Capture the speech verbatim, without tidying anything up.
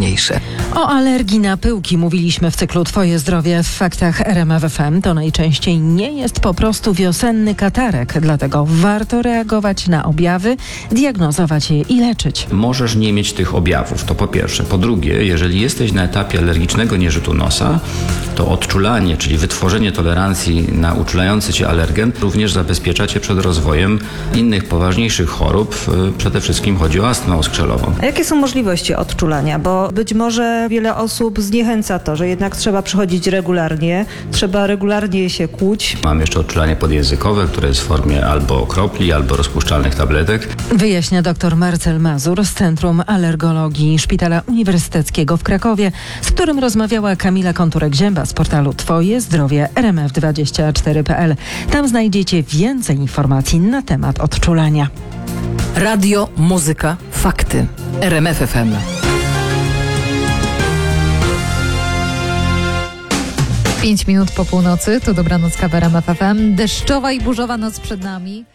najważniejsze. O alergii na pyłki mówiliśmy w cyklu Twoje zdrowie w faktach R M F F M. To najczęściej nie jest po prostu wiosenny katarek, dlatego warto reagować na objawy, diagnozować je i leczyć. Możesz nie mieć tych objawów, to po pierwsze. Po drugie, jeżeli jesteś na etapie alergicznego nierzutu nosa, to odczulanie, czyli wytworzenie tolerancji na uczulający cię alergen również zabezpiecza cię przed rozwojem innych poważniejszych chorób. Przede wszystkim chodzi o astmę oskrzelową. A jakie są możliwości odczulania? Bo być może wiele osób zniechęca to, że jednak trzeba przychodzić regularnie, trzeba regularnie się kłuć. Mamy jeszcze odczulanie podjęzykowe, które jest w formie albo kropli, albo rozpuszczalnych tabletek. Wyjaśnia dr Marcel Mazur z Centrum Alergologii Szpitala Uniwersyteckiego w Krakowie, z którym rozmawiała Kamila Konturek-Zięba z portalu Twoje zdrowie R M F dwadzieścia cztery kropka p l. Tam znajdziecie więcej informacji na temat odczulania. Radio, muzyka, fakty. R M F F M. Pięć minut po północy, to dobranoc w R M F F M. Deszczowa i burzowa noc przed nami.